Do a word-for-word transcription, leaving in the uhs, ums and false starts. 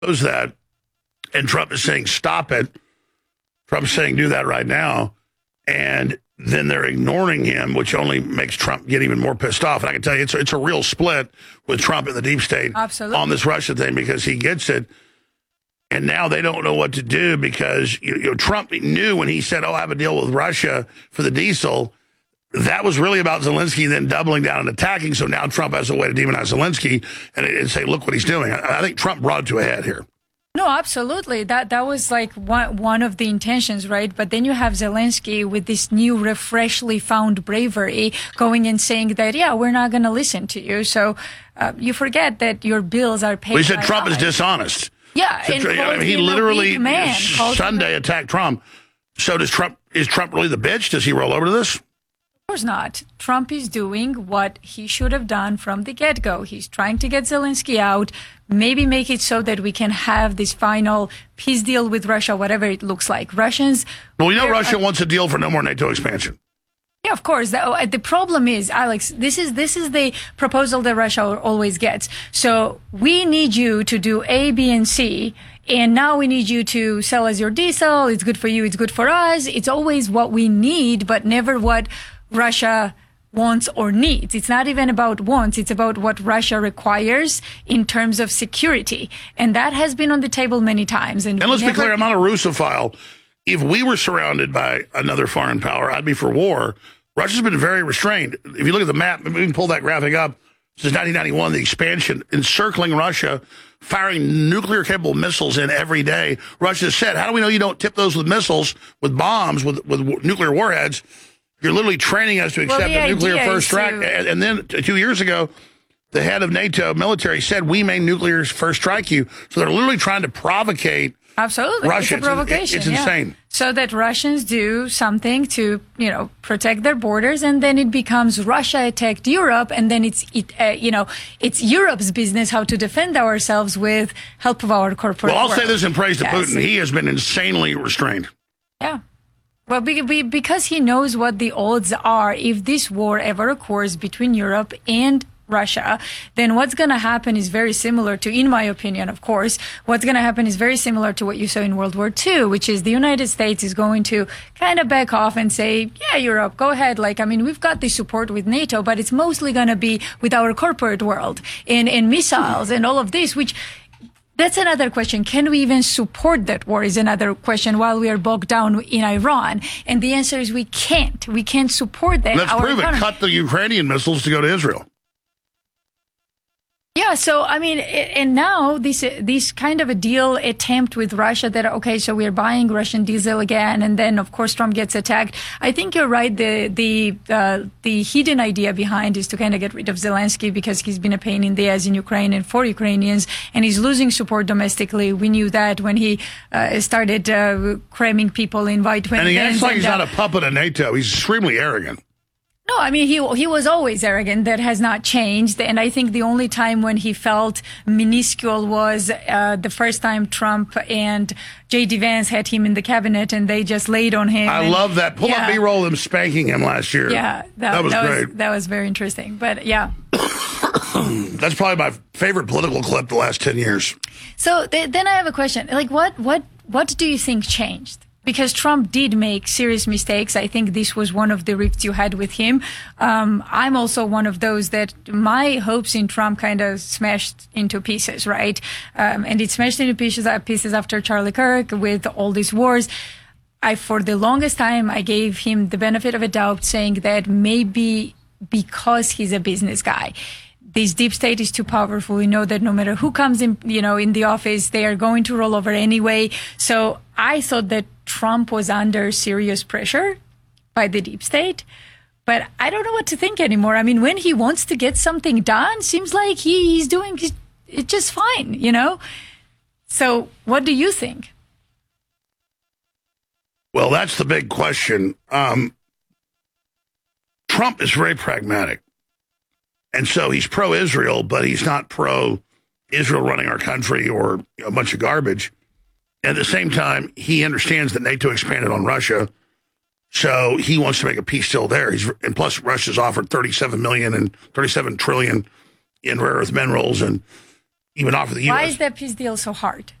knows that, and Trump is saying, stop it. Trump's saying, do that right now. And then they're ignoring him, which only makes Trump get even more pissed off. And I can tell you, it's, it's a real split with Trump and the deep state Absolutely. on this Russia thing because he gets it. And now they don't know what to do because you know, Trump knew when he said, oh, I have a deal with Russia for the diesel. That was really about Zelensky then doubling down and attacking. So now Trump has a way to demonize Zelensky and, and say, look what he's doing. I, I think Trump brought it to a head here. No, absolutely. That that was like one one of the intentions, right? But then you have Zelensky with this new, freshly found bravery going and saying that, yeah, we're not going to listen to you. So uh, you forget that your bills are paid. Well, he said by Trump us. is dishonest. Yeah, So, and I mean, he him a literally weak man, Sunday him- attacked Trump. So does Trump? Is Trump really the bitch? Does he roll over to this? Of course not. Trump is doing what he should have done from the get-go. He's trying to get Zelensky out, maybe make it so that we can have this final peace deal with Russia, whatever it looks like. Russians... Well, we know Russia uh, wants a deal for no more NATO expansion. Yeah, of course. The, the problem is, Alex, this is this is the proposal that Russia always gets. So we need you to do A, B, and C, and now we need you to sell us your diesel. It's good for you. It's good for us. It's always what we need, but never what Russia wants or needs. It's not even about wants. It's about what Russia requires in terms of security. And that has been on the table many times. And, And let's never- be clear, I'm not a Russophile. If we were surrounded by another foreign power, I'd be for war. Russia's been very restrained. If you look at the map, we can pull that graphic up. Since nineteen ninety-one, the expansion encircling Russia, firing nuclear-capable missiles in every day. Russia said, how do we know you don't tip those with missiles, with bombs, with, with nuclear warheads? You're literally training us to accept Well, a the nuclear idea first is strike. to- And, and then two years ago, the head of NATO military said, we may nuclear first strike you. So they're literally trying to provocate Absolutely. Russia. It's a provocation. It's yeah. insane. So that Russians do something to, you know, protect their borders, and then it becomes Russia attacked Europe, and then it's, it, uh, you know, it's Europe's business how to defend ourselves with help of our corporate Well, I'll world. say this in praise to Yes. Putin. He has been insanely restrained. Yeah. Well, be, be, because he knows what the odds are if this war ever occurs between Europe and Russia, then what's going to happen is very similar to, in my opinion, of course, what's going to happen is very similar to what you saw in World War Two, which is the United States is going to kind of back off and say, yeah, Europe, go ahead. Like, I mean, we've got the support with NATO, but it's mostly going to be with our corporate world and, and missiles and all of this, which that's another question. Can we even support that war is another question while we are bogged down in Iran. And the answer is we can't. We can't support that. Let's Our prove it. economy- Cut the Ukrainian missiles to go to Israel. Yeah, so I mean, and now this this kind of a deal attempt with Russia that okay, so we're buying Russian diesel again, and then of course Trump gets attacked. I think you're right. The the uh, the hidden idea behind is to kind of get rid of Zelensky because he's been a pain in the ass in Ukraine and for Ukrainians, and he's losing support domestically. We knew that when he uh, started uh, cramming people in white And he acts vans like he's and, uh, not a puppet of NATO. He's extremely arrogant. No, I mean, he he was always arrogant. That has not changed. And I think the only time when he felt minuscule was uh, the first time Trump and J D Vance had him in the cabinet and they just laid on him. I and, love that. Pull yeah. up B-roll of them spanking him last year. Yeah, that, that was that great. Was, that was very interesting. But yeah. That's probably my favorite political clip the last ten years. So th- then I have a question. Like, what what what do you think changed? Because Trump did make serious mistakes. I think this was one of the rifts you had with him. Um, I'm also one of those that my hopes in Trump kind of smashed into pieces, right? Um, and it smashed into pieces, uh, pieces after Charlie Kirk with all these wars. I, for the longest time, I gave him the benefit of a doubt saying that maybe because he's a business guy, this deep state is too powerful. We know that no matter who comes in, you know, in the office, they are going to roll over anyway. So I thought that Trump was under serious pressure by the deep state, but I don't know what to think anymore. I mean, when he wants to get something done, seems like he, he's doing it just fine, you know? So what do you think? Well, that's the big question. Um, Trump is very pragmatic. And so he's pro-Israel, but he's not pro-Israel running our country or a bunch of garbage. At the same time, he understands that NATO expanded on Russia, so he wants to make a peace deal there. He's, and plus, Russia's offered thirty-seven million and thirty-seven trillion in rare earth minerals, and even offer the U S. Why is that peace deal so hard?